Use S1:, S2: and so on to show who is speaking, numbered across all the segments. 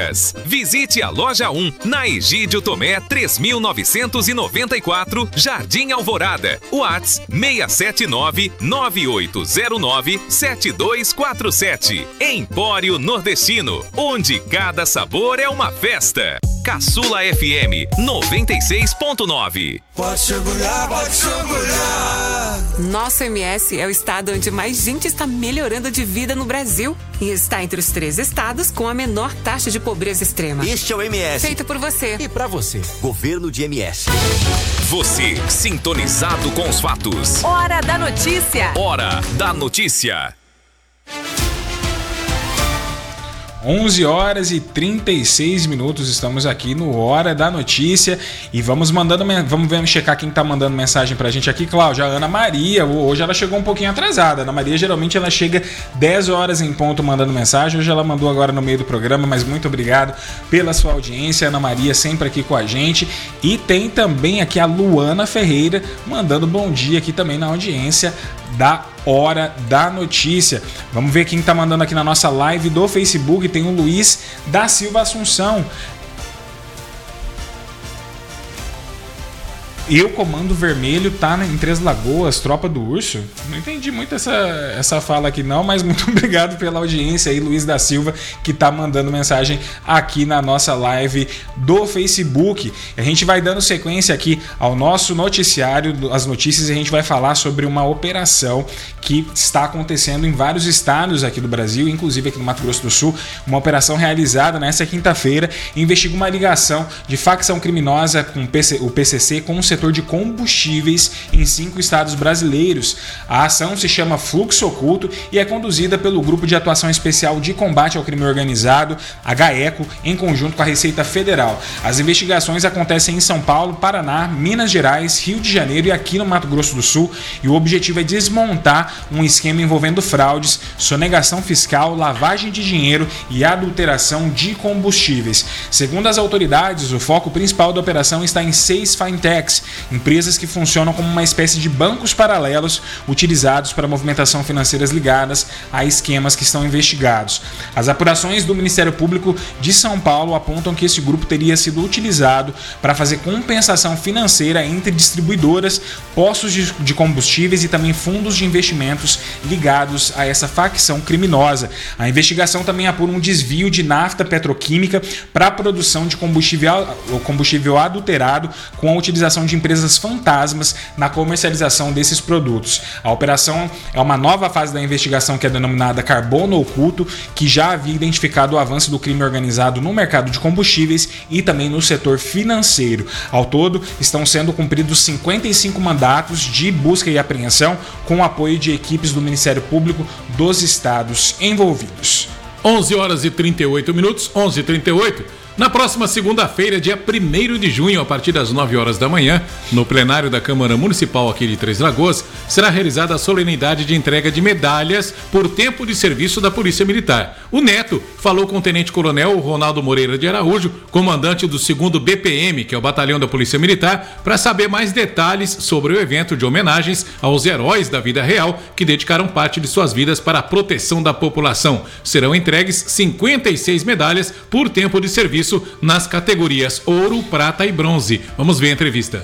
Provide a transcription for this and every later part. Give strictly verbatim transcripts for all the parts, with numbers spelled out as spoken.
S1: Alvoradas. Visite a Loja um, na Egídio Tomé três mil novecentos e noventa e quatro, Jardim Alvorada. Whats seis sete nove, nove oito zero nove, sete dois quatro sete. Empório Nordestino, onde cada sabor é uma festa. Caçula F M noventa e seis ponto nove.
S2: Pode se orgulhar, pode se orgulhar.
S3: Nosso M S é o estado onde mais gente está melhorando de vida no Brasil e está entre os três estados com a menor taxa de pobreza extrema.
S4: Este é o M S.
S3: Feito por você.
S4: E pra você. Governo de M S.
S1: Você, sintonizado com os fatos.
S5: Hora da notícia.
S1: Hora da notícia.
S6: onze horas e trinta e seis minutos, estamos aqui no Hora da Notícia e vamos mandando, vamos ver, checar quem tá mandando mensagem pra gente aqui. Cláudia, a Ana Maria, hoje ela chegou um pouquinho atrasada. A Ana Maria geralmente ela chega dez horas em ponto mandando mensagem, hoje ela mandou agora no meio do programa, mas muito obrigado pela sua audiência, Ana Maria sempre aqui com a gente. E tem também aqui a Luana Ferreira mandando bom dia aqui também na audiência da Hora da Notícia. Vamos ver quem tá mandando aqui na nossa live do Facebook. Tem o Luiz da Silva Assunção. E o Comando Vermelho tá em Três Lagoas, Tropa do Urso. Não entendi muito essa, essa fala aqui não, mas muito obrigado pela audiência aí, Luiz da Silva, que tá mandando mensagem aqui na nossa live do Facebook. A gente vai dando sequência aqui ao nosso noticiário, as notícias, e a gente vai falar sobre uma operação que está acontecendo em vários estados aqui do Brasil, inclusive aqui no Mato Grosso do Sul, uma operação realizada nesta quinta-feira, investiga uma ligação de facção criminosa com o P C C com o setor de combustíveis em cinco estados brasileiros. A ação se chama Fluxo Oculto e é conduzida pelo Grupo de Atuação Especial de Combate ao Crime Organizado, GAECO, em conjunto com a Receita Federal. As investigações acontecem em São Paulo, Paraná, Minas Gerais, Rio de Janeiro e aqui no Mato Grosso do Sul, e o objetivo é desmontar um esquema envolvendo fraudes, sonegação fiscal, lavagem de dinheiro e adulteração de combustíveis. Segundo as autoridades, o foco principal da operação está em seis fintechs, empresas que funcionam como uma espécie de bancos paralelos utilizados para movimentação financeiras ligadas a esquemas que estão investigados. As apurações do Ministério Público de São Paulo apontam que esse grupo teria sido utilizado para fazer compensação financeira entre distribuidoras, postos de, de combustíveis e também fundos de investimentos ligados a essa facção criminosa. A investigação também apura um desvio de nafta petroquímica para a produção de combustível, combustível adulterado com a utilização de empresas fantasmas na comercialização desses produtos. A operação é uma nova fase da investigação que é denominada Carbono Oculto, que já havia identificado o avanço do crime organizado no mercado de combustíveis e também no setor financeiro. Ao todo, estão sendo cumpridos cinquenta e cinco mandatos de busca e apreensão com o apoio de equipes do Ministério Público dos estados envolvidos.
S7: onze horas e trinta e oito minutos, onze e trinta e oito. Na próxima segunda-feira, dia primeiro de junho, a partir das nove horas da manhã, no plenário da Câmara Municipal aqui de Três Lagoas, será realizada a solenidade de entrega de medalhas por tempo de serviço da Polícia Militar. O Neto falou com o Tenente-Coronel Ronaldo Moreira de Araújo, comandante do segundo B P M, que é o Batalhão da Polícia Militar, para saber mais detalhes sobre o evento de homenagens aos heróis da vida real que dedicaram parte de suas vidas para a proteção da população. Serão entregues cinquenta e seis medalhas por tempo de serviço nas categorias ouro, prata e bronze. Vamos ver a entrevista.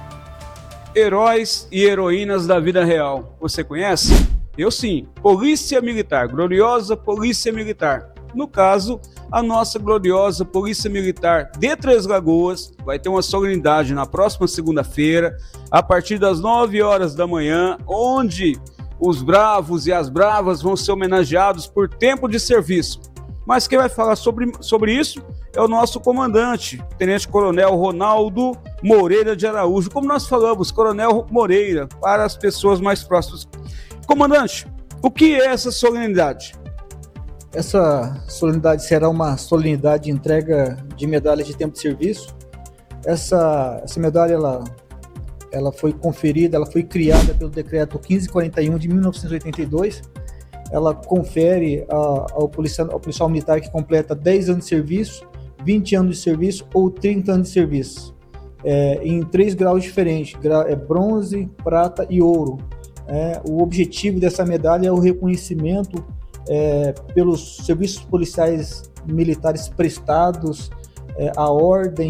S8: Heróis e heroínas da vida real. Você conhece? Eu sim. Polícia Militar, gloriosa Polícia Militar. No caso, a nossa gloriosa Polícia Militar de Três Lagoas vai ter uma solenidade na próxima segunda-feira, a partir das nove horas da manhã, onde os bravos e as bravas vão ser homenageados por tempo de serviço. Mas quem vai falar sobre, sobre isso é o nosso comandante, Tenente-Coronel Ronaldo Moreira de Araújo. Como nós falamos, Coronel Moreira, para as pessoas mais próximas. Comandante, o que é essa solenidade?
S9: Essa solenidade será uma solenidade de entrega de medalhas de tempo de serviço. Essa, essa medalha ela, ela foi conferida, ela foi criada pelo decreto quinze quarenta e um de mil novecentos e oitenta e dois. Ela confere a, ao, policial, ao policial militar que completa dez anos de serviço, vinte anos de serviço ou trinta anos de serviço, é, em três graus diferentes, gra, é, bronze, prata e ouro. É, o objetivo dessa medalha é o reconhecimento é, pelos serviços policiais militares prestados é, à ordem